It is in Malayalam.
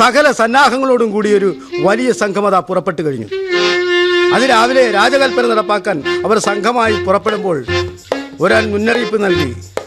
സകല സന്നാഹങ്ങളോടും കൂടി ഒരു വലിയ സംഘമത പുറപ്പെട്ടു കഴിഞ്ഞു. അതിരാവിലെ രാജകൽപ്പന നടപ്പാക്കാൻ അവർ സംഘമായി പുറപ്പെടുമ്പോൾ ഒരാൾ മുന്നറിയിപ്പ് നൽകി.